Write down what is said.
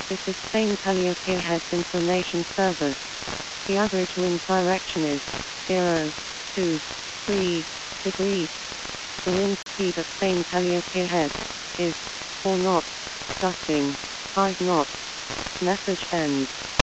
This is Spain Calliope Heads Information Service. The average wind direction is 0, 2, 3 degrees. The wind speed at Spain Calliope Head is 4 knots, gusting 5 knots. Message ends.